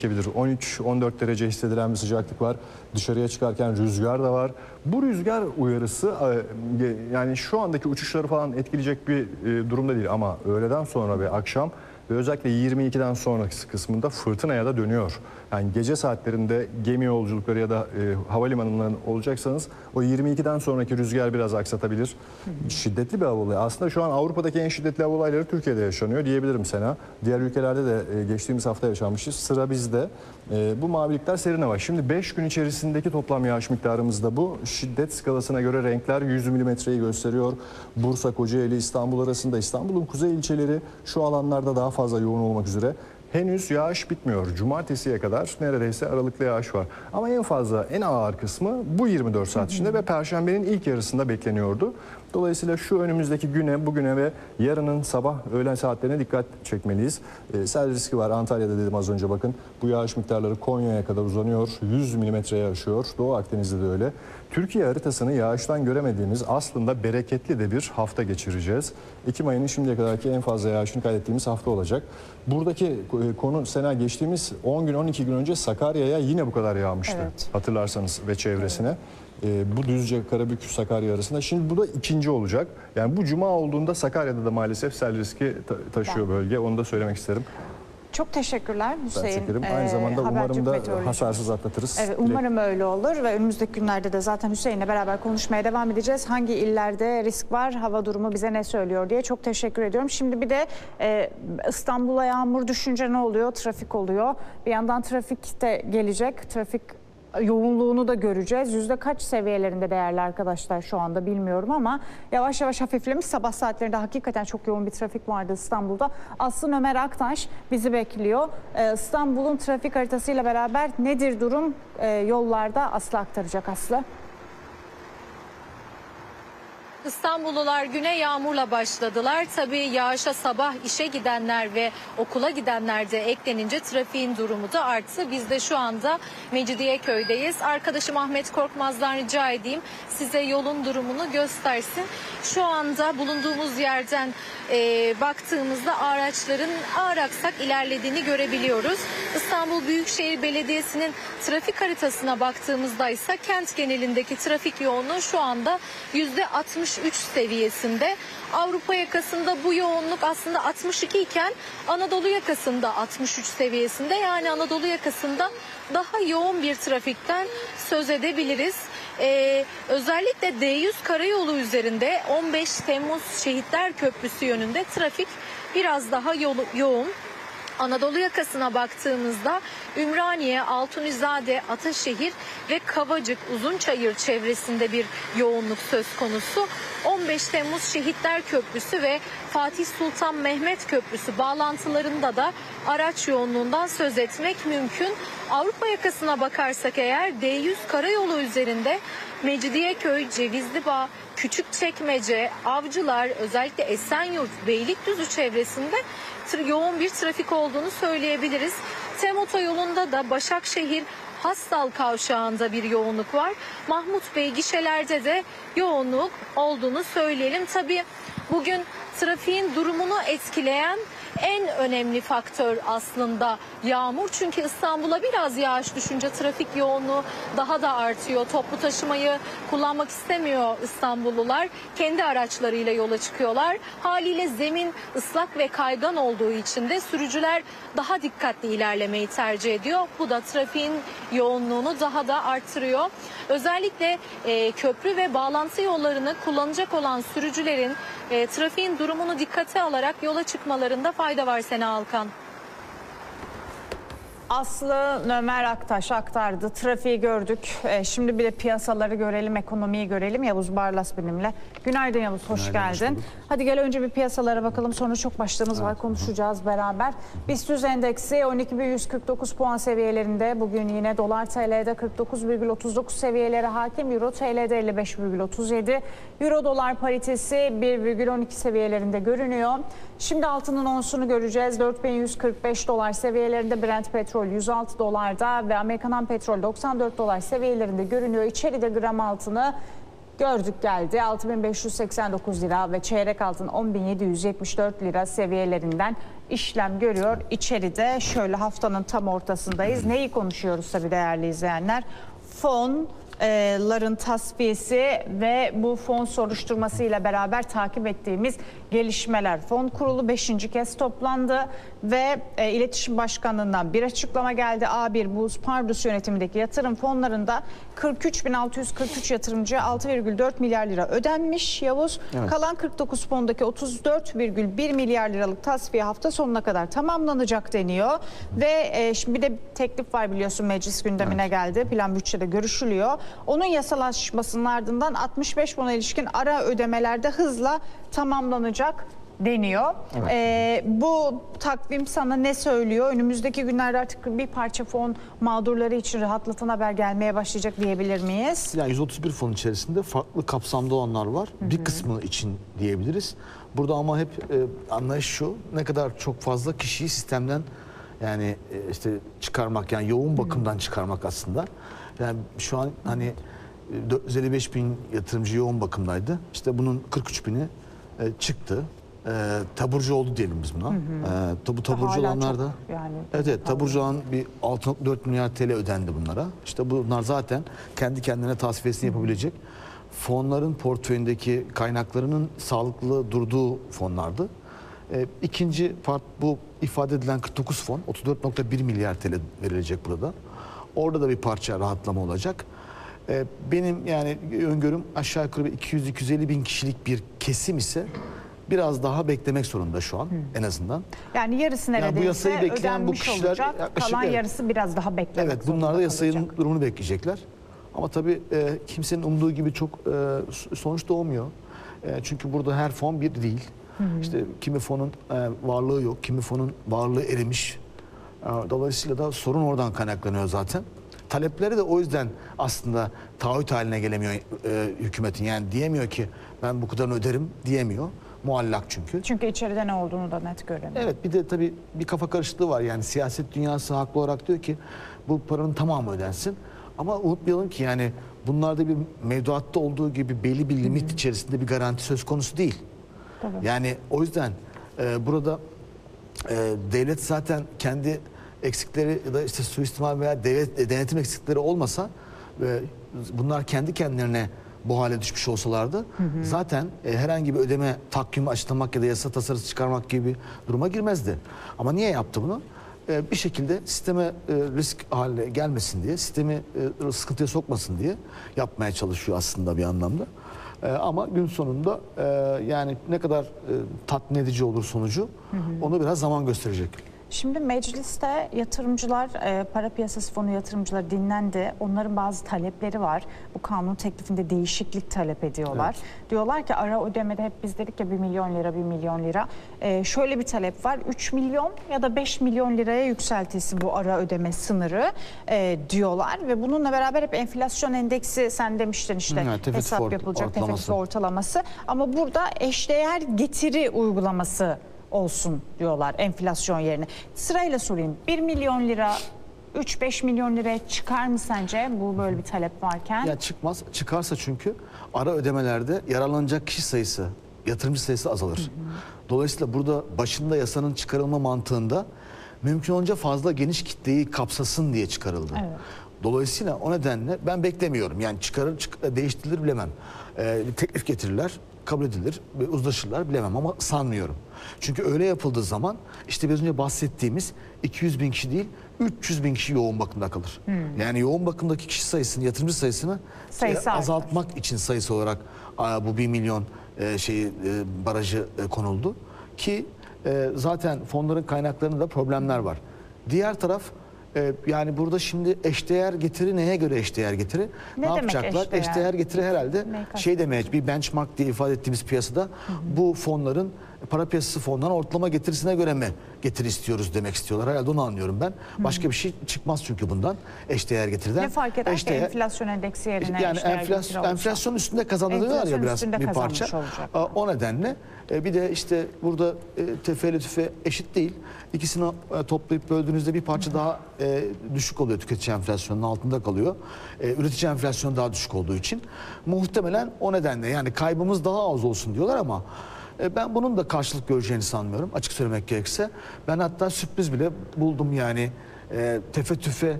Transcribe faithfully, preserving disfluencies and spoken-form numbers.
on üç on dört derece hissedilen bir sıcaklık var. Dışarıya çıkarken rüzgar da var. Bu rüzgar uyarısı yani şu andaki uçuşları falan etkileyecek bir durumda değil ama öğleden sonra ve akşam ve özellikle yirmi ikiden sonraki kısmında fırtınaya da dönüyor. Yani gece saatlerinde gemi yolculukları ya da e, havalimanından olacaksanız o yirmi ikiden sonraki rüzgar biraz aksatabilir. Hı hı. Şiddetli bir hava olayı. Aslında şu an Avrupa'daki en şiddetli hava olayları Türkiye'de yaşanıyor diyebilirim Sena. Diğer ülkelerde de e, geçtiğimiz hafta yaşanmışız. Sıra bizde. E, bu mavilikler serin hava. Şimdi beş gün içerisindeki toplam yağış miktarımız da bu. Şiddet skalasına göre renkler yüz milimetreyi gösteriyor. Bursa, Kocaeli, İstanbul arasında İstanbul'un kuzey ilçeleri şu alanlarda daha fazla yoğun olmak üzere. Henüz yağış bitmiyor. Cumartesiye kadar neredeyse aralıklı yağış var. Ama en fazla, en ağır kısmı bu yirmi dört saat içinde ve Perşembenin ilk yarısında bekleniyordu. Dolayısıyla şu önümüzdeki güne, bugüne ve yarının sabah öğlen saatlerine dikkat çekmeliyiz. E, sel riski var. Antalya'da dedim az önce bakın. Bu yağış miktarları Konya'ya kadar uzanıyor. yüz milimetreye aşıyor. Doğu Akdeniz'de de öyle. Türkiye haritasını yağıştan göremediğimiz aslında bereketli de bir hafta geçireceğiz. Ekim ayının şimdiye kadarki en fazla yağışını kaydettiğimiz hafta olacak. Buradaki konu Sena geçtiğimiz on gün on iki gün önce Sakarya'ya yine bu kadar yağmıştı. Evet. Hatırlarsanız ve çevresine. Evet. E, bu Düzce, Karabük, Sakarya arasında. Şimdi bu da ikinci olacak. Yani bu cuma olduğunda Sakarya'da da maalesef sel riski ta taşıyor ben. bölge. Onu da söylemek isterim. Çok teşekkürler Hüseyin. Ben Aynı zamanda e, umarım da hasarsız atlatırız. Evet, umarım öyle olur ve önümüzdeki günlerde de zaten Hüseyin'le beraber konuşmaya devam edeceğiz. Hangi illerde risk var, hava durumu bize ne söylüyor diye çok teşekkür ediyorum. Şimdi bir de e, İstanbul'a yağmur düşünce ne oluyor? Trafik oluyor. Bir yandan trafik de gelecek. Trafik yoğunluğunu da göreceğiz. Yüzde kaç seviyelerinde değerli arkadaşlar şu anda bilmiyorum ama yavaş yavaş hafiflemiş. Sabah saatlerinde hakikaten çok yoğun bir trafik vardı İstanbul'da. Aslı Ömer Aktaş bizi bekliyor. Ee, İstanbul'un trafik haritasıyla beraber nedir durum? Ee, yollarda Aslı aktaracak Aslı. İstanbullular güne yağmurla başladılar. Tabii yağışa sabah işe gidenler ve okula gidenler de eklenince trafiğin durumu da arttı. Biz de şu anda Mecidiyeköy'deyiz. Arkadaşım Ahmet Korkmaz'dan rica edeyim size yolun durumunu göstersin. Şu anda bulunduğumuz yerden e, baktığımızda araçların ağır aksak ilerlediğini görebiliyoruz. İstanbul Büyükşehir Belediyesi'nin trafik haritasına baktığımızda ise kent genelindeki trafik yoğunluğu şu anda yüzde altmış üç seviyesinde. Avrupa yakasında bu yoğunluk aslında altmış iki iken Anadolu yakasında altmış üç seviyesinde. Yani Anadolu yakasında daha yoğun bir trafikten söz edebiliriz. Ee, özellikle D yüz karayolu üzerinde on beş Temmuz Şehitler Köprüsü yönünde trafik biraz daha yo yoğun. Anadolu yakasına baktığımızda Ümraniye, Altunizade, Ataşehir ve Kavacık, Uzunçayır çevresinde bir yoğunluk söz konusu. on beş Temmuz Şehitler Köprüsü ve Fatih Sultan Mehmet Köprüsü bağlantılarında da araç yoğunluğundan söz etmek mümkün. Avrupa yakasına bakarsak eğer D yüz karayolu üzerinde Mecidiyeköy, Cevizlibağ, Küçükçekmece, Avcılar, özellikle Esenyurt, Beylikdüzü çevresinde yoğun bir trafik olduğunu söyleyebiliriz. Tem otoyolunda da Başakşehir Hastal kavşağında bir yoğunluk var. Mahmut Bey gişelerde de yoğunluk olduğunu söyleyelim. Tabii bugün trafiğin durumunu etkileyen en önemli faktör aslında yağmur. Çünkü İstanbul'a biraz yağış düşünce trafik yoğunluğu daha da artıyor. Toplu taşımayı kullanmak istemiyor İstanbullular. Kendi araçlarıyla yola çıkıyorlar. Haliyle zemin ıslak ve kaygan olduğu için de sürücüler daha dikkatli ilerlemeyi tercih ediyor. Bu da trafiğin yoğunluğunu daha da artırıyor. Özellikle e, köprü ve bağlantı yollarını kullanacak olan sürücülerin e, trafiğin durumunu dikkate alarak yola çıkmalarında fayda var Sena Alkan. Aslı Ömer Aktaş aktardı. Trafiği gördük. Ee, şimdi bir de piyasaları görelim, ekonomiyi görelim. Yavuz Barlas benimle. Günaydın Yavuz, hoş Günaydın, geldin. Hoş Hadi gel önce bir piyasalara bakalım. Sonra çok başlığımız evet. var, konuşacağız beraber. BIST yüz endeksi on iki bin yüz kırk dokuz puan seviyelerinde. Bugün yine dolar T L'de kırk dokuz virgül otuz dokuz seviyeleri hakim. Euro T L'de elli beş virgül otuz yedi. Euro dolar paritesi bir virgül on iki seviyelerinde görünüyor. Şimdi altının onsunu göreceğiz. dört bin yüz kırk beş dolar seviyelerinde. Brent petrol yüz altı dolarda ve Amerikan petrol doksan dört dolar seviyelerinde görünüyor. İçeride gram altını gördük geldi. altı bin beş yüz seksen dokuz lira ve çeyrek altın on bin yedi yüz yetmiş dört lira seviyelerinden işlem görüyor. İçeride şöyle haftanın tam ortasındayız. Neyi konuşuyoruz tabii değerli izleyenler? Fon ların tasfiyesi ve bu fon soruşturması ile beraber takip ettiğimiz gelişmeler. Fon kurulu beşinci kez toplandı ve e, İletişim Başkanlığı'ndan bir açıklama geldi. A bir bu Pardus yönetimindeki yatırım fonlarında kırk üç bin altı yüz kırk üç yatırımcıya altı virgül dört milyar lira ödenmiş Yavuz. Evet. Kalan kırk dokuz fondaki otuz dört virgül bir milyar liralık tasfiye hafta sonuna kadar tamamlanacak deniyor. Ve e, şimdi bir de teklif var biliyorsun, meclis gündemine evet. geldi. Plan bütçede görüşülüyor. Onun yasalaşmasının ardından altmış beş fona ilişkin ara ödemelerde hızla tamamlanacak deniyor. Evet. Ee, bu takvim sana ne söylüyor? Önümüzdeki günlerde artık bir parça fon mağdurları için rahatlatan haber gelmeye başlayacak diyebilir miyiz? Yani yüz otuz bir fon içerisinde farklı kapsamda olanlar var. Hı hı. Bir kısmı için diyebiliriz. Burada ama hep e, anlayış şu: ne kadar çok fazla kişiyi sistemden yani e, işte çıkarmak, yani yoğun bakımdan hı hı. çıkarmak aslında. Yani şu an hani dört yüz elli beş bin yatırımcı yoğun bakımdaydı. İşte bunun kırk üç bini e, çıktı. E, taburcu oldu diyelim biz buna. Hı hı. E, tabu taburcu olanlar da yani, evet, evet taburcu olan bir altı nokta dört milyar T L ödendi bunlara. İşte bunlar zaten kendi kendine tasfiyesini yapabilecek fonların portföyündeki kaynaklarının sağlıklı durduğu fonlardı. E, ikinci part, bu ifade edilen kırk dokuz fon, otuz dört nokta bir milyar T L verilecek burada. Orada da bir parça rahatlama olacak. Ee, benim yani öngörüm aşağı yukarı iki yüz iki yüz elli bin kişilik bir kesim ise biraz daha beklemek zorunda şu an hmm. en azından. Yani yarısı neredeyse yani bu yasayı bekleyen bu kişiler olacak. Yaklaşık, kalan evet. yarısı biraz daha beklemek Evet, bunlar da yasayın kalacak. durumunu bekleyecekler. Ama tabii e, kimsenin umduğu gibi çok e, sonuç doğmuyor. E, çünkü burada her fon bir değil. Hmm. İşte kimi fonun e, varlığı yok, kimi fonun varlığı erimiş. Dolayısıyla da sorun oradan kaynaklanıyor zaten. Talepleri de o yüzden aslında taahhüt haline gelemiyor e, hükümetin. Yani diyemiyor ki ben bu kadarını öderim diyemiyor. Muallak çünkü. Çünkü içeride ne olduğunu da net göremiyor. Evet, bir de tabii bir kafa karışıklığı var. Yani siyaset dünyası haklı olarak diyor ki bu paranın tamamı ödensin. Ama unutmayalım ki yani bunlarda bir mevduatta olduğu gibi belli bir limit Hı-hı. içerisinde bir garanti söz konusu değil. Tabii. Yani o yüzden e, burada e, devlet zaten kendi eksikleri ya da işte suistimal veya devlet denetim eksikleri olmasa ve bunlar kendi kendilerine bu hale düşmüş olsalardı hı hı. zaten e, herhangi bir ödeme takvimi açıklamak ya da yasa tasarısı çıkarmak gibi bir duruma girmezdi. Ama niye yaptı bunu? E, bir şekilde sisteme e, risk haline gelmesin diye, sistemi e, sıkıntıya sokmasın diye yapmaya çalışıyor aslında bir anlamda. E, ama gün sonunda e, yani ne kadar e, tatmin edici olur sonucu hı hı. onu biraz zaman gösterecek. Şimdi mecliste yatırımcılar, e, para piyasası fonu yatırımcıları dinlendi. Onların bazı talepleri var. Bu kanun teklifinde değişiklik talep ediyorlar. Evet. Diyorlar ki ara ödemede hep biz dedik ya bir milyon lira, bir milyon lira. E, şöyle bir talep var. üç milyon ya da beş milyon liraya yükseltilsin bu ara ödeme sınırı e, diyorlar. Ve bununla beraber hep enflasyon endeksi, sen demiştin işte evet, hesap yapılacak, tefektif ortalaması. Ama burada eşdeğer getiri uygulaması olsun diyorlar enflasyon yerine. Sırayla sorayım. bir milyon lira üç beş milyon liraya çıkar mı sence bu böyle bir talep varken? Ya çıkmaz. Çıkarsa çünkü ara ödemelerde yararlanacak kişi sayısı, yatırımcı sayısı azalır. Hı hı. Dolayısıyla burada başında yasanın çıkarılma mantığında mümkün olunca fazla geniş kitleyi kapsasın diye çıkarıldı. Evet. Dolayısıyla o nedenle ben beklemiyorum. Yani çıkarır, çık değiştirilir bilemem. Ee, teklif getirirler, kabul edilir, uzlaşırlar bilemem ama sanmıyorum. Çünkü öyle yapıldığı zaman işte biraz önce bahsettiğimiz iki yüz bin kişi değil üç yüz bin kişi yoğun bakımda kalır. Hmm. Yani yoğun bakımdaki kişi sayısını, yatırımcı sayısını sayısı azaltmak artar. için sayısı olarak bu bir milyon şeyi barajı konuldu. Ki zaten fonların kaynaklarında da problemler var. Diğer taraf yani burada şimdi eşdeğer getiri neye göre eşdeğer getiri? Ne, ne yapacaklar? Eşdeğer, eşdeğer getiri herhalde şey demeye, bir benchmark diye ifade ettiğimiz piyasada hı hı. bu fonların para piyasası fonlarının ortalama getirisine göre mi getiri istiyoruz demek istiyorlar. Herhalde onu anlıyorum ben. Hı. Başka bir şey çıkmaz çünkü bundan eşdeğer getiriden. Ne fark eder eşdeğer, ki enflasyon endeksi yerine yani enflasyon, enflasyon üstünde kazanılıyor ya biraz bir parça. Olacak. O nedenle bir de işte burada tefe ile tüfe eşit değil. İkisini toplayıp böldüğünüzde bir parça Hı. daha e, düşük oluyor, tüketici enflasyonunun altında kalıyor. E, üretici enflasyonu daha düşük olduğu için muhtemelen o nedenle yani kaybımız daha az olsun diyorlar ama E, ben bunun da karşılık göreceğini sanmıyorum açık söylemek gerekirse. Ben hatta sürpriz bile buldum yani e, tefe tüfe